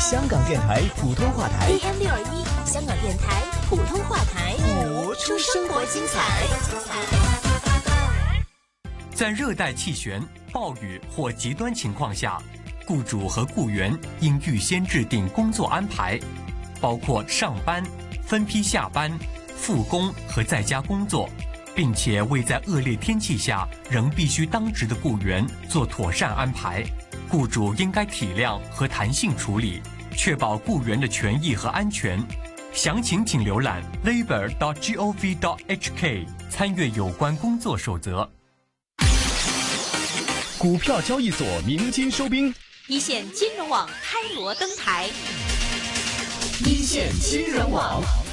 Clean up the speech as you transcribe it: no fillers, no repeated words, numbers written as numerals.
香港电台普通话台 AM621，香港电台普通话台， 活出生活精彩。 在热带气旋、暴雨或极端情况下，雇主和雇员应预先制定工作安排，包括上班、分批下班、复工和在家工作，并且为在恶劣天气下仍必须当值的雇员做妥善安排。雇主应该体谅和弹性处理，确保雇员的权益和安全。详情请浏览 labor.gov.hk， 参阅有关工作守则。 股票交易所鸣金收兵， 一线金融网开锣登台， 一线金融网。